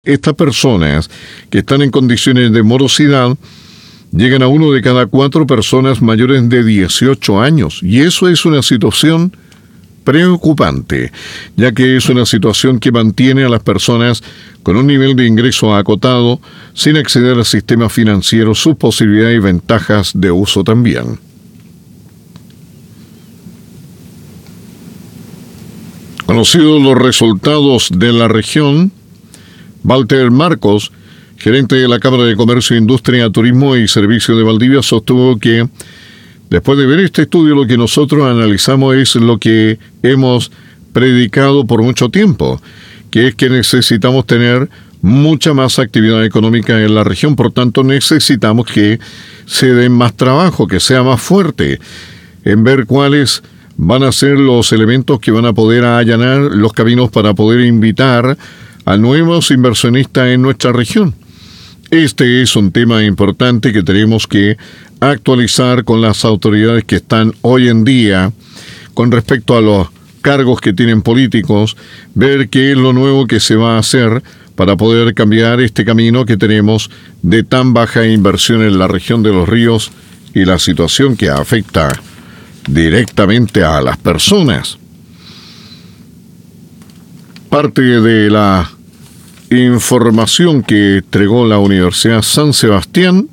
Estas personas que están en condiciones de morosidad llegan a 1 de cada 4 personas mayores de 18 años. Y eso es una situación preocupante, ya que es una situación que mantiene a las personas con un nivel de ingreso acotado, sin acceder al sistema financiero, sus posibilidades y ventajas de uso también. Conocidos los resultados de la región, Walter Marcos, gerente de la Cámara de Comercio, Industria, Turismo y Servicio de Valdivia, sostuvo que después de ver este estudio, lo que nosotros analizamos es lo que hemos predicado por mucho tiempo, que es que necesitamos tener mucha más actividad económica en la región. Por tanto, necesitamos que se den más trabajo, que sea más fuerte en ver cuáles van a ser los elementos que van a poder allanar los caminos para poder invitar a nuevos inversionistas en nuestra región. Este es un tema importante que tenemos que actualizar con las autoridades que están hoy en día con respecto a los cargos que tienen políticos, ver qué es lo nuevo que se va a hacer para poder cambiar este camino que tenemos de tan baja inversión en la región de Los Ríos y la situación que afecta directamente a las personas. Parte de la información que entregó la Universidad San Sebastián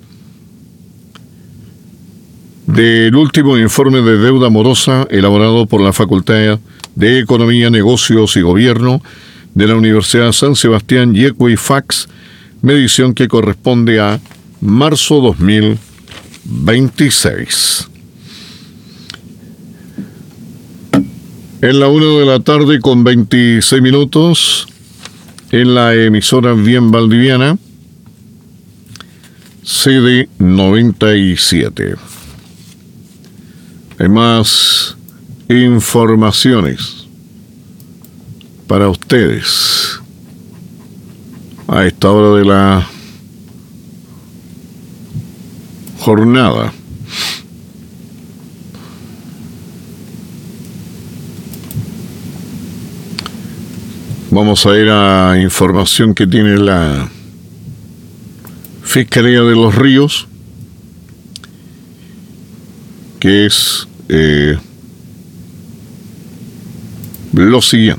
del último informe de deuda morosa elaborado por la Facultad de Economía, Negocios y Gobierno de la Universidad San Sebastián y Equifax, medición que corresponde a marzo 2026. En la 1 de la tarde con 26 minutos, en la emisora Bien Valdiviana, sede 97. Hay más informaciones para ustedes a esta hora de la jornada. Vamos a ir a información que tiene la Fiscalía de Los Ríos, que es lo siguiente.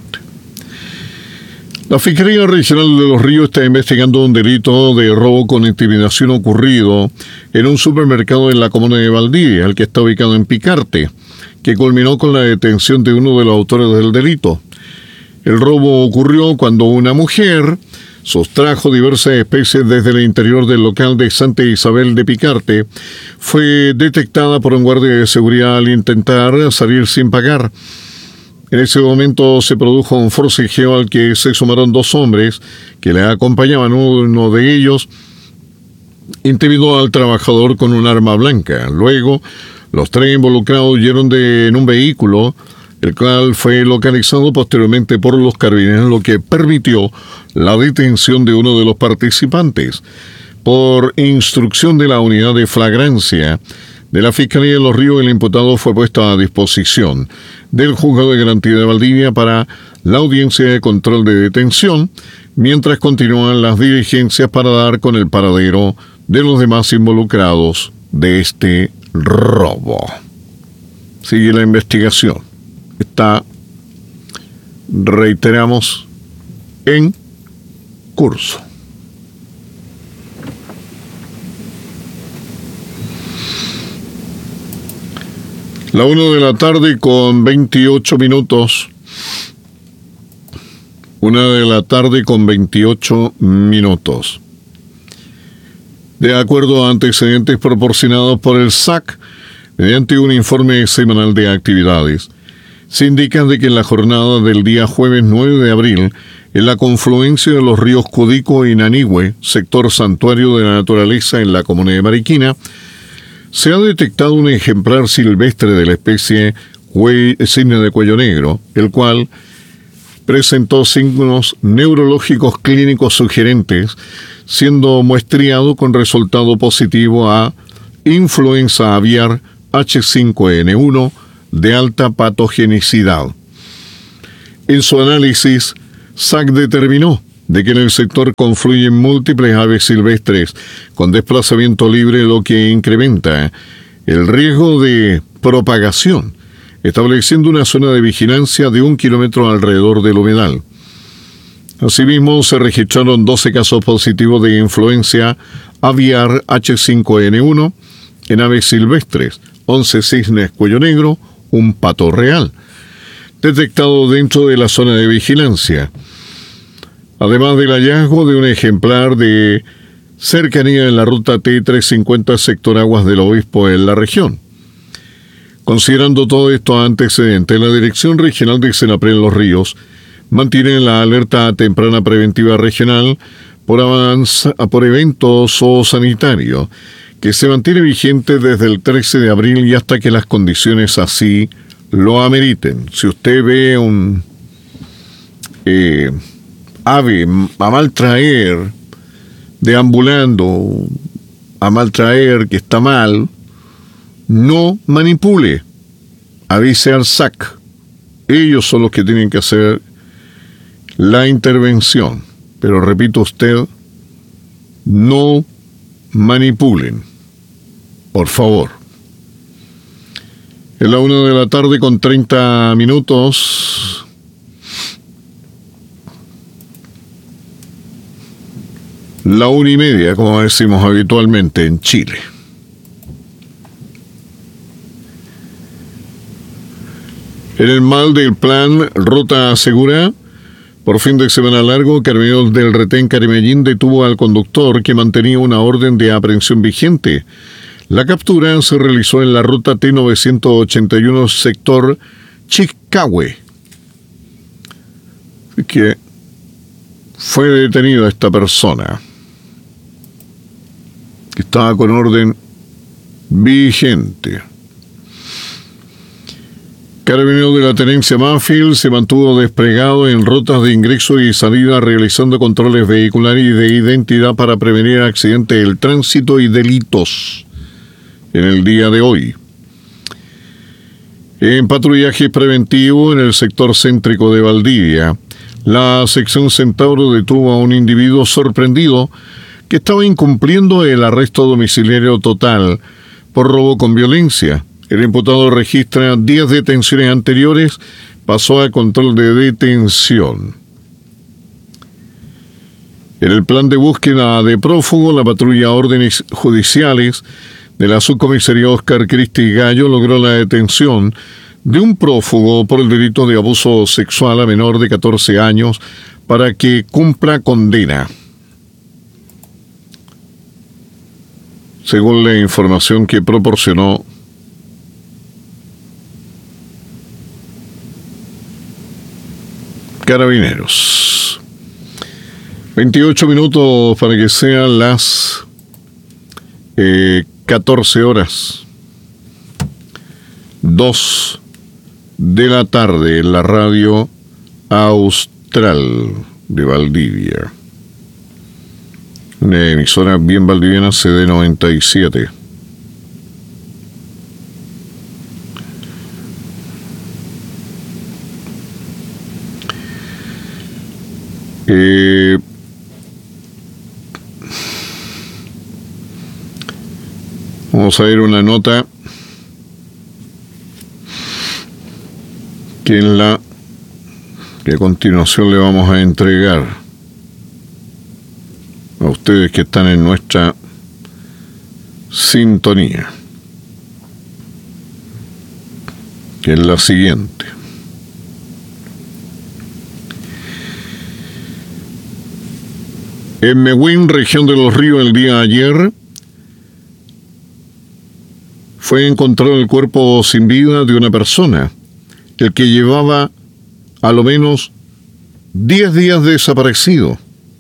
La Fiscalía Regional de Los Ríos está investigando un delito de robo con intimidación ocurrido en un supermercado en la comuna de Valdivia, el que está ubicado en Picarte, que culminó con la detención de uno de los autores del delito. El robo ocurrió cuando una mujer sustrajo diversas especies desde el interior del local de Santa Isabel de Picarte. Fue detectada por un guardia de seguridad al intentar salir sin pagar. En ese momento se produjo un forcejeo al que se sumaron 2 hombres que le acompañaban. Uno de ellos intimidó al trabajador con un arma blanca. Luego, los 3 involucrados huyeron en un vehículo, el cual fue localizado posteriormente por los carabineros, lo que permitió la detención de uno de los participantes. Por instrucción de la unidad de flagrancia de la Fiscalía de Los Ríos, el imputado fue puesto a disposición del Juzgado de Garantía de Valdivia para la audiencia de control de detención, mientras continúan las diligencias para dar con el paradero de los demás involucrados de este robo. Sigue la investigación. Está, reiteramos, en curso. La 1 de la tarde con 28 minutos. 1 de la tarde con 28 minutos. De acuerdo a antecedentes proporcionados por el SAC, mediante un informe semanal de actividades, se indica de que en la jornada del día jueves 9 de abril, en la confluencia de los ríos Cudico y Nanihue, sector santuario de la naturaleza en la comuna de Mariquina, se ha detectado un ejemplar silvestre de la especie cisne de cuello negro, el cual presentó signos neurológicos clínicos sugerentes, siendo muestreado con resultado positivo a influenza aviar H5N1 de alta patogenicidad. En su análisis, SAC determinó de que en el sector confluyen múltiples aves silvestres con desplazamiento libre, lo que incrementa el riesgo de propagación, estableciendo una zona de vigilancia de 1 kilómetro alrededor del humedal. Asimismo, se registraron 12 casos positivos de influencia aviar H5N1 en aves silvestres, 11 cisnes cuello negro, un pato real, detectado dentro de la zona de vigilancia, además del hallazgo de un ejemplar de cercanía en la ruta T350 sector Aguas del Obispo en la región. Considerando todo esto antecedente, la Dirección Regional de Senapred en Los Ríos mantiene la alerta temprana preventiva regional por evento zoosanitario que se mantiene vigente desde el 13 de abril y hasta que las condiciones así lo ameriten. Si usted ve un ave a maltraer, deambulando, a maltraer, que está mal, no manipule, avise al SAC. Ellos son los que tienen que hacer la intervención. Pero repito usted, no manipulen, por favor. Es la 1 de la tarde con 30 minutos. La 1:30, como decimos habitualmente en Chile. En el mal del plan Ruta Segura, por fin de semana largo, Carabineros del Retén Carimellín detuvo al conductor que mantenía una orden de aprehensión vigente. La captura se realizó en la ruta T981 sector Chicahue, que fue detenida esta persona, que estaba con orden vigente. Carabineros de la Tenencia Banfield se mantuvo desplegado en rutas de ingreso y salida realizando controles vehiculares y de identidad para prevenir accidentes del tránsito y delitos en el día de hoy. En patrullaje preventivo en el sector céntrico de Valdivia, la sección Centauro detuvo a un individuo sorprendido que estaba incumpliendo el arresto domiciliario total por robo con violencia. El imputado registra 10 detenciones anteriores, pasó a control de detención. En el plan de búsqueda de prófugo, la patrulla órdenes judiciales de la subcomisaría Oscar Cristi Gallo logró la detención de un prófugo por el delito de abuso sexual a menor de 14 años para que cumpla condena. Según la información que proporcionó Carabineros. 28 minutos para que sean las 14 horas. 2 de la tarde en la radio Austral de Valdivia. Una emisora bien valdiviana, CD 97. Vamos a ver una nota que a continuación le vamos a entregar a ustedes que están en nuestra sintonía, que es la siguiente. En Mewin, región de Los Ríos, el día de ayer fue encontrado el cuerpo sin vida de una persona, el que llevaba a lo menos 10 días desaparecido.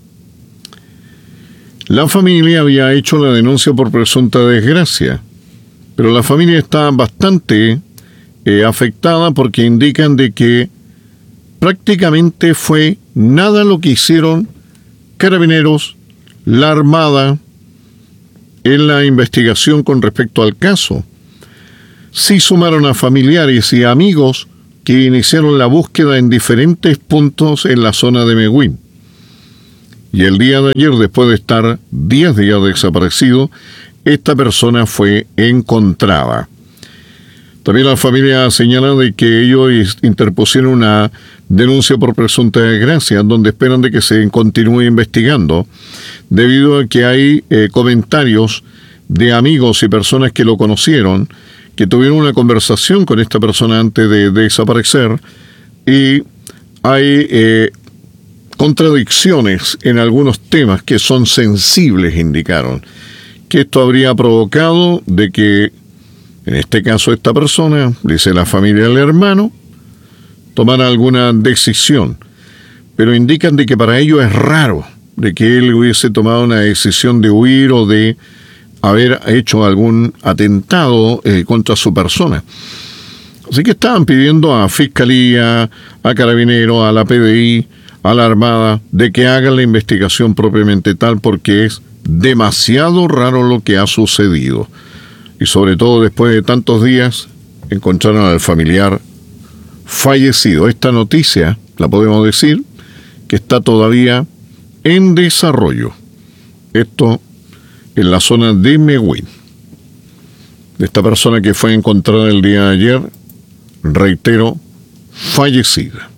La familia había hecho la denuncia por presunta desgracia, pero la familia está bastante afectada porque indican de que prácticamente fue nada lo que hicieron Carabineros, la Armada, en la investigación con respecto al caso. Sí sumaron a familiares y amigos que iniciaron la búsqueda en diferentes puntos en la zona de Mewin. y el día de ayer, después de estar 10 días desaparecido, esta persona fue encontrada. También la familia señala de que ellos interpusieron una denuncia por presunta desgracia, donde esperan de que se continúe investigando, debido a que hay comentarios de amigos y personas que lo conocieron, que tuvieron una conversación con esta persona antes de desaparecer, y hay contradicciones en algunos temas que son sensibles, indicaron, que esto habría provocado de que, en este caso, esta persona, dice la familia del hermano, tomara alguna decisión, pero indican de que para ello es raro de que él hubiese tomado una decisión de huir o de haber hecho algún atentado contra su persona. Así que estaban pidiendo a Fiscalía, a Carabineros, a la PDI, a la Armada, de que hagan la investigación propiamente tal, porque es demasiado raro lo que ha sucedido. Y sobre todo después de tantos días, encontraron al familiar fallecido. Esta noticia, la podemos decir, que está todavía en desarrollo. Esto en la zona de Mewin. De esta persona que fue encontrada el día de ayer, reitero, fallecida.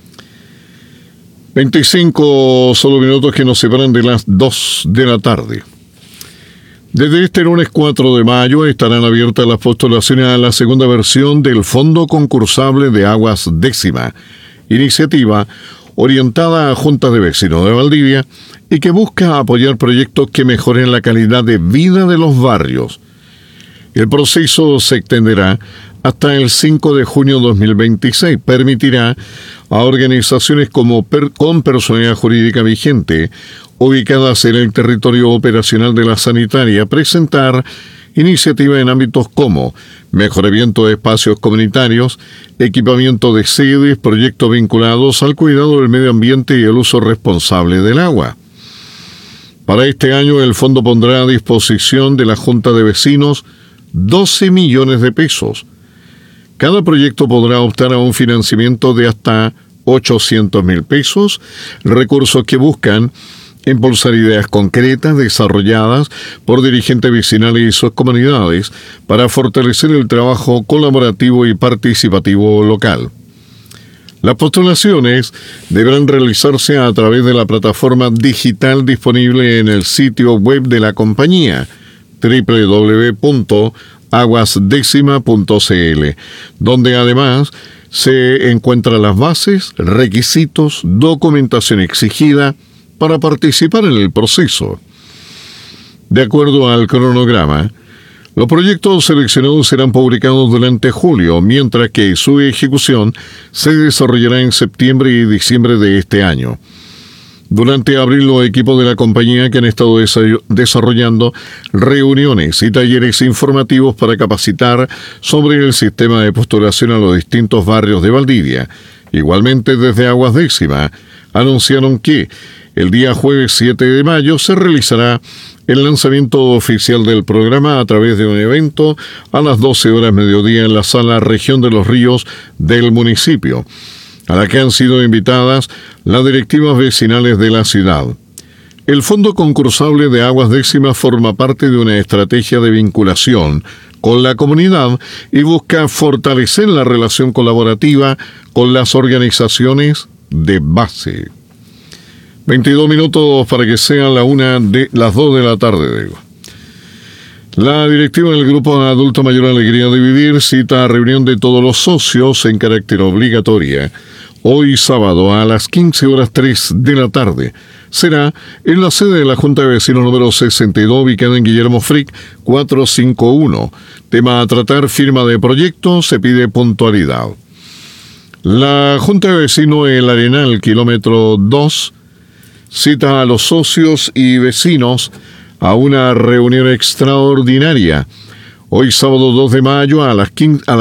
25 solo minutos que nos separan de las 2 de la tarde. Desde este lunes 4 de mayo estarán abiertas las postulaciones a la segunda versión del Fondo Concursable de Aguas Décima, iniciativa orientada a juntas de vecinos de Valdivia y que busca apoyar proyectos que mejoren la calidad de vida de los barrios. El proceso se extenderá hasta el 5 de junio de 2026. Permitirá a organizaciones con personalidad jurídica vigente, ubicadas en el territorio operacional de la sanitaria, presentar iniciativas en ámbitos como mejoramiento de espacios comunitarios, equipamiento de sedes, proyectos vinculados al cuidado del medio ambiente y el uso responsable del agua. Para este año, el fondo pondrá a disposición de la Junta de Vecinos 12 millones de pesos. Cada proyecto podrá optar a un financiamiento de hasta 800.000 pesos, recursos que buscan impulsar ideas concretas desarrolladas por dirigentes vecinales y sus comunidades para fortalecer el trabajo colaborativo y participativo local. Las postulaciones deberán realizarse a través de la plataforma digital disponible en el sitio web de la compañía, www.aguasdecima.cl, donde además se encuentran las bases, requisitos, documentación exigida para participar en el proceso. De acuerdo al cronograma, los proyectos seleccionados serán publicados durante julio, mientras que su ejecución se desarrollará en septiembre y diciembre de este año. Durante abril, los equipos de la compañía que han estado desarrollando reuniones y talleres informativos para capacitar sobre el sistema de postulación a los distintos barrios de Valdivia. Igualmente, desde Aguas Décima, anunciaron que el día jueves 7 de mayo se realizará el lanzamiento oficial del programa a través de un evento a las 12 horas mediodía en la sala Región de los Ríos del municipio, a la que han sido invitadas las directivas vecinales de la ciudad. El Fondo Concursable de Aguas Décima forma parte de una estrategia de vinculación con la comunidad y busca fortalecer la relación colaborativa con las organizaciones de base. 22 minutos para que sean las 2 de la tarde, digo. La directiva del Grupo Adulto Mayor Alegría de Vivir cita a reunión de todos los socios en carácter obligatoria hoy sábado a las 15:03 de la tarde. Será en la sede de la Junta de Vecinos número 62, ubicada en Guillermo Frick 451. Tema a tratar: firma de proyecto, se pide puntualidad. La Junta de Vecinos El Arenal, kilómetro 2, cita a los socios y vecinos a una reunión extraordinaria hoy sábado 2 de mayo a las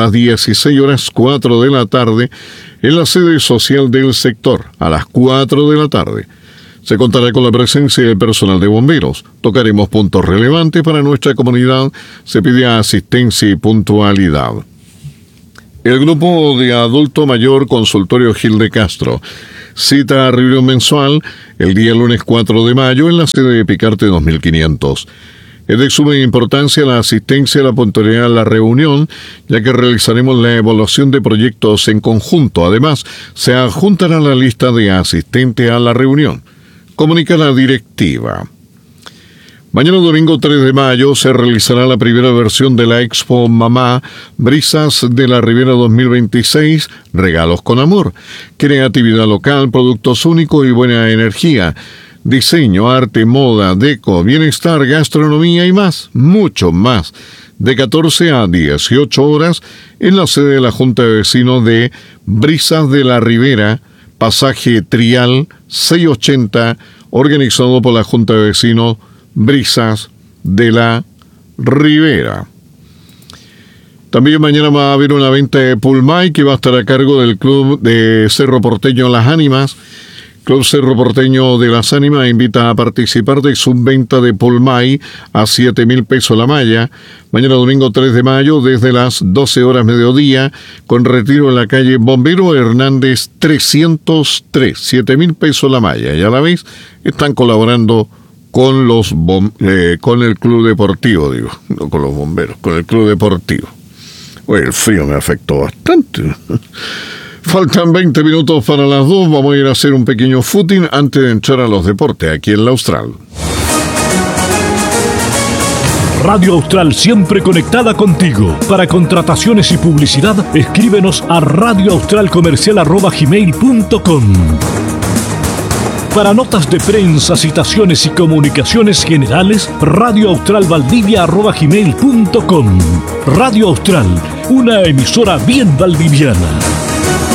16:04 de la tarde en la sede social del sector. A las 4 de la tarde se contará con la presencia del personal de bomberos. Tocaremos puntos relevantes para nuestra comunidad. Se pide asistencia y puntualidad. El Grupo de Adulto Mayor Consultorio Gil de Castro Cita a reunión mensual el día lunes 4 de mayo en la sede de Picarte 2500. Es de suma importancia la asistencia y la puntualidad a la reunión, ya que realizaremos la evaluación de proyectos en conjunto. Además, se adjuntará la lista de asistentes a la reunión. Comunica la directiva. Mañana domingo 3 de mayo se realizará la primera versión de la Expo Mamá Brisas de la Riviera 2026, Regalos con Amor. Creatividad local, productos únicos y buena energía. Diseño, arte, moda, deco, bienestar, gastronomía y más, mucho más. De 14 a 18 horas en la sede de la Junta de Vecinos de Brisas de la Ribera, pasaje Trial 680, organizado por la Junta de Vecinos Brisas de la Ribera. También mañana va a haber una venta de Pulmay que va a estar a cargo del Club de Cerro Porteño Las Ánimas. Club Cerro Porteño de Las Ánimas invita a participar de su venta de Pulmay a 7.000 pesos la malla. Mañana domingo 3 de mayo desde las 12 horas mediodía, con retiro en la calle Bombero Hernández 303, 7.000 pesos la malla. Y a la vez están colaborando con con el club deportivo, no con los bomberos, con el club deportivo. Oye, el frío me afectó bastante. Faltan 20 minutos para las 2, vamos a ir a hacer un pequeño footing antes de entrar a los deportes aquí en la Austral. Radio Austral, siempre conectada contigo. Para contrataciones y publicidad, escríbenos a radioaustralcomercial@gmail.com. Para notas de prensa, citaciones y comunicaciones generales, radioaustralvaldivia@gmail.com. Radio Austral, una emisora bien valdiviana.